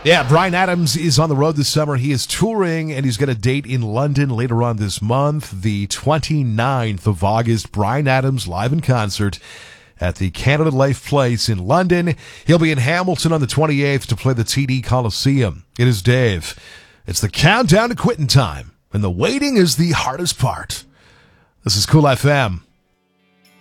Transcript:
Yeah, Bryan Adams is on the road this summer. He is touring, and he's got a date in London later on this month, the 29th of August. Bryan Adams live in concert at the Canada Life Place in London. He'll be in Hamilton on the 28th to play the TD Coliseum. It is Dave. It's the countdown to quitting time, and the waiting is the hardest part. This is Cool FM.